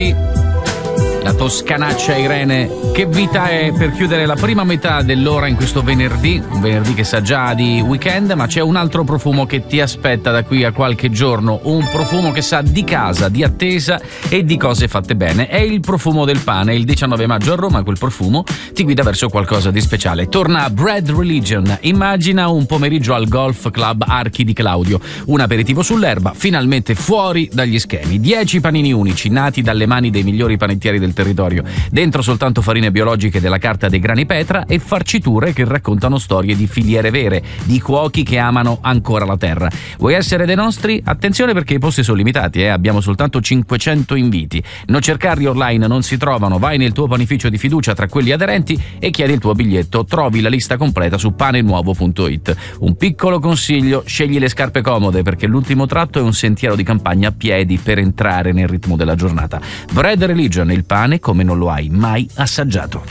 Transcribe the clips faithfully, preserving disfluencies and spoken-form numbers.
La toscanaccia Irene, che vita è, per chiudere la prima metà dell'ora in questo venerdì, un venerdì che sa già di weekend, ma c'è un altro profumo che ti aspetta da qui a qualche giorno, un profumo che sa di casa, di attesa e di cose fatte bene. È il profumo del pane. Il diciannove maggio a Roma quel profumo ti guida verso qualcosa di speciale. Torna Bread Religion. Immagina un pomeriggio al Golf Club Archi di Claudio, un aperitivo sull'erba, finalmente fuori dagli schemi. Dieci panini unici nati dalle mani dei migliori panettieri del territorio, dentro soltanto farine biologiche della carta dei grani Petra e farciture che raccontano storie di filiere vere, di cuochi che amano ancora la terra. Vuoi essere dei nostri? Attenzione, perché i posti sono limitati, eh? Abbiamo soltanto cinquecento inviti. Non cercarli online, non si trovano. Vai nel tuo panificio di fiducia tra quelli aderenti e chiedi il tuo biglietto. Trovi la lista completa su panenuovo punto it. Un piccolo consiglio: scegli le scarpe comode, perché l'ultimo tratto è un sentiero di campagna a piedi per entrare nel ritmo della giornata. Bread Religion, il pane come non lo hai mai assaggiato.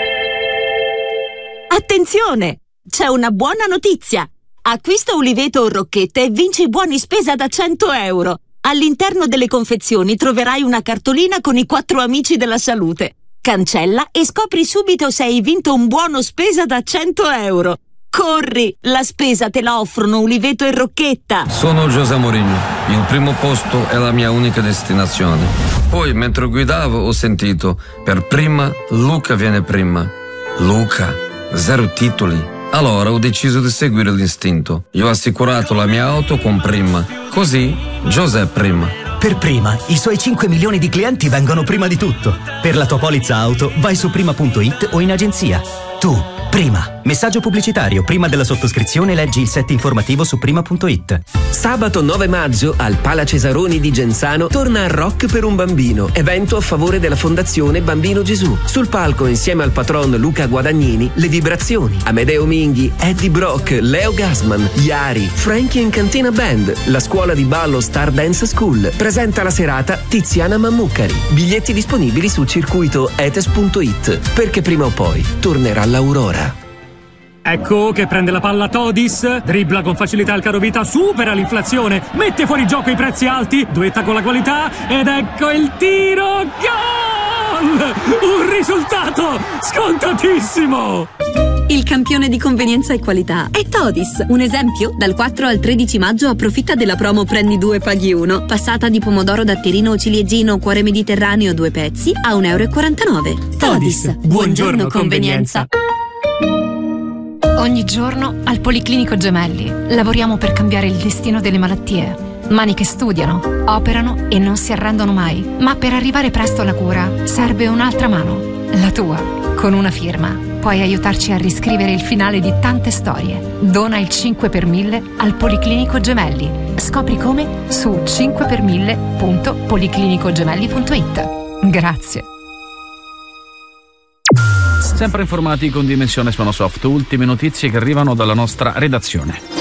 Attenzione! C'è una buona notizia! Acquista uliveto o rocchette e vinci buoni spesa da cento euro. All'interno delle confezioni troverai una cartolina con i quattro amici della salute. Cancella e scopri subito se hai vinto un buono spesa da cento euro. Corri! La spesa te la offrono uliveto e rocchetta. Sono José Mourinho. Il primo posto è la mia unica destinazione. Poi, mentre guidavo, ho sentito: per prima, Luca viene prima. Luca, zero titoli. Allora ho deciso di seguire l'istinto. Io ho assicurato la mia auto con Prima. Così, José prima. Per Prima, i suoi cinque milioni di clienti vengono prima di tutto. Per la tua polizza auto, vai su prima punto it o in agenzia. Tu, Prima. Messaggio pubblicitario. Prima della sottoscrizione leggi il set informativo su prima punto it. Sabato nove maggio al Pala Cesaroni di Genzano torna Rock per un bambino, evento a favore della Fondazione Bambino Gesù. Sul palco, insieme al patron Luca Guadagnini, le vibrazioni: Amedeo Minghi, Eddie Brock, Leo Gassman, Iari, Frankie in Cantina Band, la scuola di ballo Star Dance School. Presenta la serata Tiziana Mammucari. Biglietti disponibili su circuito etes punto it, perché prima o poi tornerà l'Aurora. Ecco che prende la palla Todis, dribbla con facilità il carovita, supera l'inflazione, mette fuori gioco i prezzi alti, duetta con la qualità ed ecco il tiro, gol! Un risultato scontatissimo! Il campione di convenienza e qualità è Todis. Un esempio? Dal quattro al tredici maggio approfitta della promo Prendi due paghi uno. Passata di pomodoro datterino o ciliegino cuore mediterraneo due pezzi a un euro e quarantanove. Todis, buongiorno convenienza. Ogni giorno al Policlinico Gemelli lavoriamo per cambiare il destino delle malattie. Mani che studiano, operano e non si arrendono mai. Ma per arrivare presto alla cura serve un'altra mano, la tua. Con una firma puoi aiutarci a riscrivere il finale di tante storie. Dona il cinque per mille al Policlinico Gemelli. Scopri come su cinque per mille punto policlinico gemelli punto it. Grazie. Sempre informati con Dimensione Sonosoft, ultime notizie che arrivano dalla nostra redazione.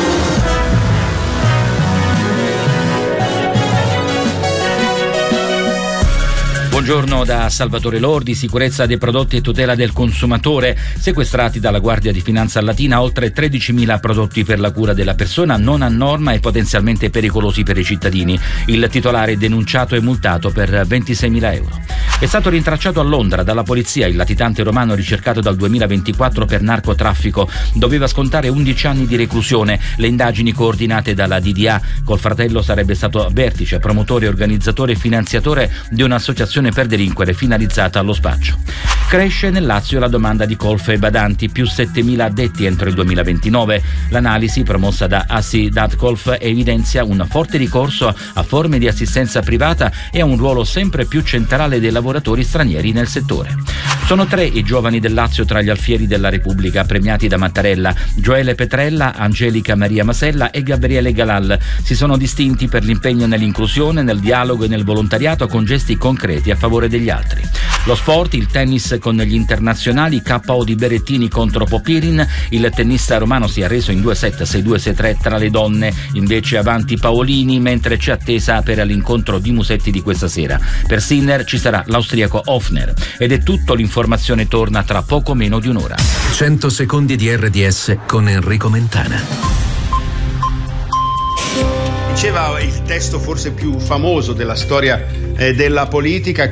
Buongiorno da Salvatore Lordi. Sicurezza dei prodotti e tutela del consumatore. Sequestrati dalla Guardia di Finanza Latina oltre tredicimila prodotti per la cura della persona non a norma e potenzialmente pericolosi per i cittadini. Il titolare è denunciato e multato per ventiseimila euro. È stato rintracciato a Londra dalla polizia il latitante romano ricercato dal duemilaventiquattro per narcotraffico. Doveva scontare undici anni di reclusione. Le indagini coordinate dalla D D A. Col fratello sarebbe stato vertice, promotore, organizzatore e finanziatore di un'associazione per delinquere finalizzata allo spaccio. Cresce nel Lazio la domanda di colf e badanti, più settemila addetti entro il duemilaventinove. L'analisi promossa da Assi.Colf evidenzia un forte ricorso a forme di assistenza privata e a un ruolo sempre più centrale dei lavoratori stranieri nel settore. Sono tre i giovani del Lazio tra gli alfieri della Repubblica premiati da Mattarella: Gioele Petrella, Angelica Maria Masella e Gabriele Galal. Si sono distinti per l'impegno nell'inclusione, nel dialogo e nel volontariato con gesti concreti a favore degli altri. Lo sport, il tennis con gli internazionali, K O di Berrettini contro Popirin. Il tennista romano si è arreso in due set, sei due sei tre tra le donne, invece avanti Paolini, mentre c'è attesa per l'incontro di Musetti di questa sera. Per Sinner ci sarà l'austriaco Hofner. Ed è tutto, l'informazione torna tra poco meno di un'ora. cento secondi di R D S con Enrico Mentana. diceva il testo forse più famoso della storia eh, della politica,